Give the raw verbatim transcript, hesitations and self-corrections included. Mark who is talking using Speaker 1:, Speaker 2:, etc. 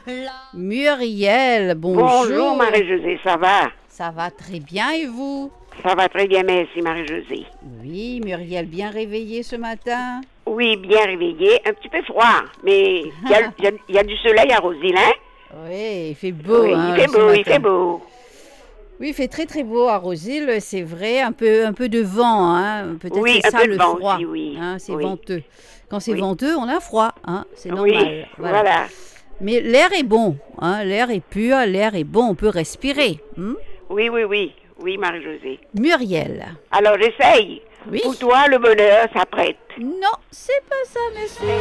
Speaker 1: Muriel, bonjour.
Speaker 2: Bonjour Marie-Josée, ça va?
Speaker 1: Ça va très bien et vous?
Speaker 2: Ça va très bien, merci Marie-Josée.
Speaker 1: Oui, Muriel, bien réveillée ce matin?
Speaker 2: Oui, bien réveillée, un petit peu froid, mais il y, y, y a du soleil à Roseville, hein?
Speaker 1: Oui, il fait beau.
Speaker 2: Oui,
Speaker 1: hein,
Speaker 2: il fait
Speaker 1: ce
Speaker 2: beau,
Speaker 1: matin.
Speaker 2: il fait beau.
Speaker 1: Oui, il fait très très beau à Roseville, c'est vrai, un peu, un peu de vent, hein. Peut-être
Speaker 2: Oui,
Speaker 1: c'est
Speaker 2: un
Speaker 1: ça
Speaker 2: peu de
Speaker 1: le
Speaker 2: vent
Speaker 1: froid,
Speaker 2: aussi, oui.
Speaker 1: hein, c'est
Speaker 2: Oui.
Speaker 1: venteux. Quand c'est
Speaker 2: Oui.
Speaker 1: venteux, on a froid, hein, c'est
Speaker 2: Oui,
Speaker 1: normal. Voilà.
Speaker 2: voilà.
Speaker 1: Mais l'air est bon, hein, l'air est pur, l'air est bon, on peut respirer. hein.
Speaker 2: Oui, oui, oui, oui Marie-Josée.
Speaker 1: Muriel.
Speaker 2: Alors j'essaye.
Speaker 1: Oui.
Speaker 2: Pour toi, le bonheur s'apprête.
Speaker 1: Non, c'est pas ça, monsieur.